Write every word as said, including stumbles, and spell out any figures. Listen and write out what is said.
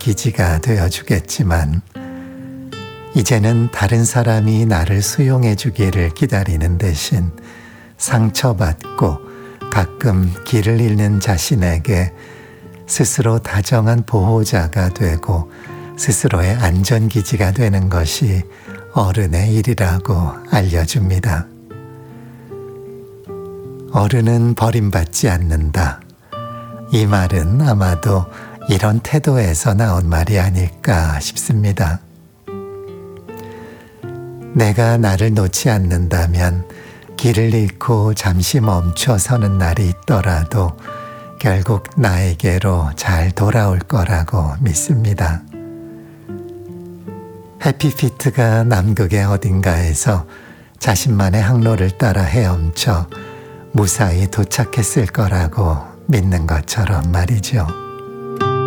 안전기지가 되어주겠지만 이제는 다른 사람이 나를 수용해 주기를 기다리는 대신 상처받고 가끔 길을 잃는 자신에게 스스로 다정한 보호자가 되고 스스로의 안전기지가 되는 것이 어른의 일이라고 알려줍니다. 어른은 버림받지 않는다. 이 말은 아마도 이런 태도에서 나온 말이 아닐까 싶습니다. 내가 나를 놓지 않는다면 길을 잃고 잠시 멈춰 서는 날이 있더라도 결국 나에게로 잘 돌아올 거라고 믿습니다. 해피피트가 남극의 어딘가에서 자신만의 항로를 따라 헤엄쳐 무사히 도착했을 거라고 믿는 것처럼 말이죠.